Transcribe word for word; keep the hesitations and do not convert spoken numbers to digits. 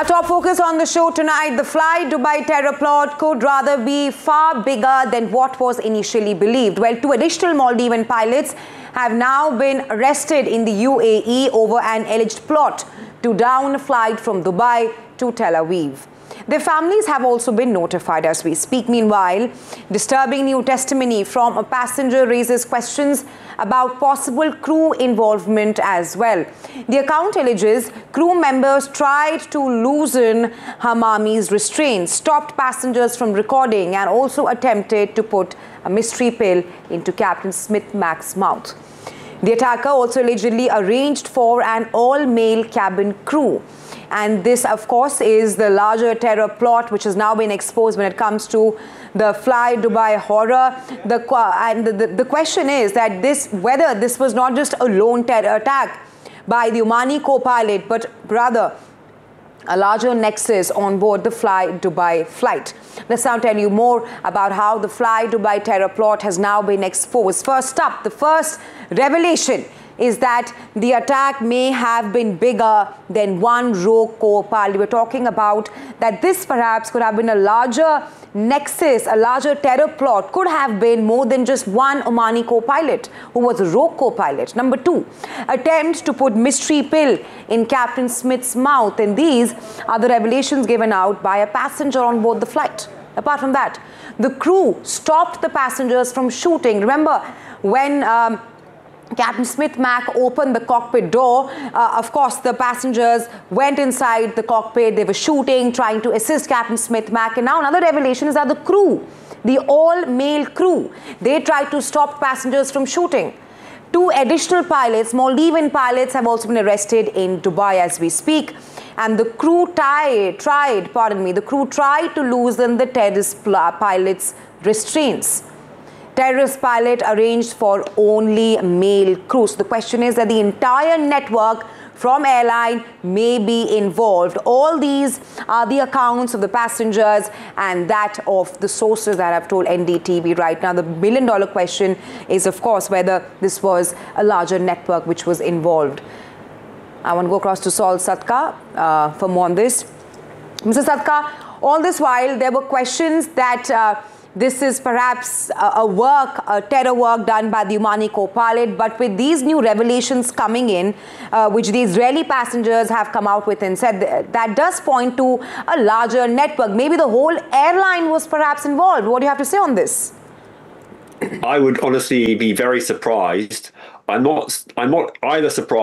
Our top focus on the show tonight, the Fly Dubai terror plot could rather be far bigger than what was initially believed. Well, two additional Maldivian pilots have now been arrested in the U A E over an alleged plot to down a flight from Dubai to Tel Aviv. Their families have also been notified as we speak. Meanwhile, disturbing new testimony from a passenger raises questions about possible crew involvement as well. The account alleges crew members tried to loosen Hamami's restraints, stopped passengers from recording, and also attempted to put a mystery pill into Captain Smith Mac's mouth. The attacker also allegedly arranged for an all-male cabin crew. And this, of course, is the larger terror plot which has now been exposed when it comes to the Fly Dubai horror. The, and the, the, the question is that this, whether this was not just a lone terror attack by the Omani co-pilot, but rather a larger nexus on board the Fly Dubai flight. Let's now tell you more about how the Fly Dubai terror plot has now been exposed. First up, the first revelation is that the attack may have been bigger than one rogue co-pilot. We're talking about that this perhaps could have been a larger nexus, a larger terror plot, could have been more than just one Omani co-pilot who was a rogue co-pilot. Number two, attempts to put mystery pill in Captain Smith's mouth. And these are the revelations given out by a passenger on board the flight. Apart from that, the crew stopped the passengers from shooting. Remember when um, Captain Smith Mac opened the cockpit door, uh, of course, the passengers went inside the cockpit. They were shooting, trying to assist Captain Smith Mac. And now another revelation is that the crew, the all-male crew, they tried to stop passengers from shooting. Two additional pilots, Maldivian pilots, have also been arrested in Dubai as we speak. And the crew tried, tried, pardon me, the crew tried to loosen the terrorist pilot's restraints. Terrorist pilot arranged for only male crew. So the question is that the entire network from airline may be involved. All these are the accounts of the passengers and that of the sources that have told N D T V right now. The million dollar question is, of course, whether this was a larger network which was involved. I want to go across to Saul Satka uh, for more on this. Mister Satka, all this while there were questions that uh, this is perhaps a, a work, a terror work done by the Omani co-pilot, but with these new revelations coming in, uh, which the Israeli passengers have come out with and said that, that does point to a larger network. Maybe the whole airline was perhaps involved. What do you have to say on this? I would honestly be very surprised. I'm not, I'm not either surprised